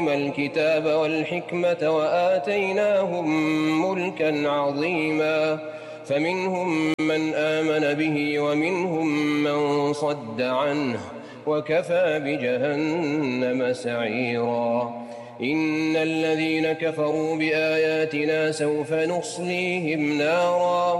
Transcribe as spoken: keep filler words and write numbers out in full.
الكتاب والحكمة وآتيناهم ملكا عظيما فمنهم من آمن به ومنهم من صد عنه وكفى بجهنم سعيرا إن الذين كفروا بآياتنا سوف نصليهم نارا